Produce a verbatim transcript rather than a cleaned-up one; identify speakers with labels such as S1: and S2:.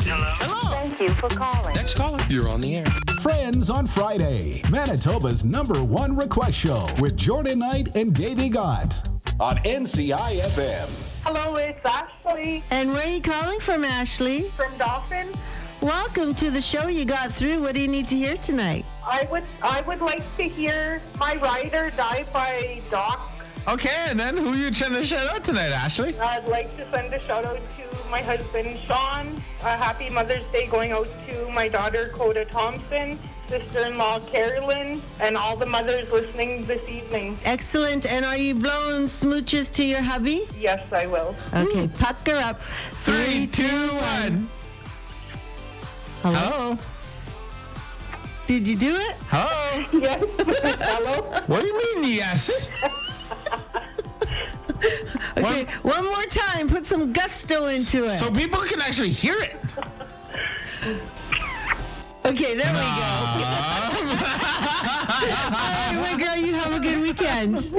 S1: Thank you for calling.
S2: Next caller. You're on the air.
S3: Friends on Friday, Manitoba's number one request show with Jordan Knight and Davey Gott on N C I F M.
S4: Hello, it's Ashley
S5: And where are you calling from, Ashley?
S4: from Dauphin.
S5: Welcome to the show. You got through. What do you need to hear tonight?
S4: I would I would like to hear My Ride or Die by Doc.
S2: Okay, and then who are you trying to shout out tonight, Ashley?
S4: I'd like to send a shout out to my husband Sean. A happy Mother's Day going out to my daughter Coda Thompson, sister-in-law Carolyn, and all the mothers listening this evening.
S5: Excellent. And are you blowing smooches to your hubby?
S4: Yes, I will.
S5: Okay, pucker up.
S2: Three, two, one.
S5: Hello?
S2: Hello?
S5: Did you do it?
S2: Hello?
S4: Yes. Hello.
S2: What do you mean, yes?
S5: Okay, one more time. Put some gusto into it.
S2: So people can actually hear it.
S5: Okay, there we go. All right, my girl, you have a good weekend.